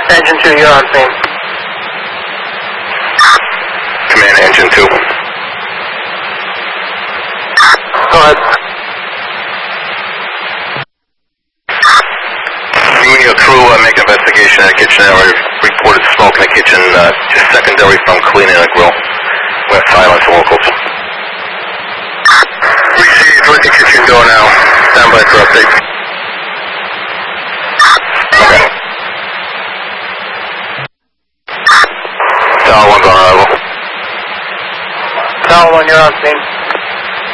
Engine 2, you're on scene. Command, Engine 2. Go ahead. You and your crew make an investigation in the kitchen area. Reported smoke in the kitchen, just secondary from cleaning the grill. We have silence locals. Received with the kitchen door now. Stand by for update. Okay. Tower 1 going on level. Tower 1, you're on scene.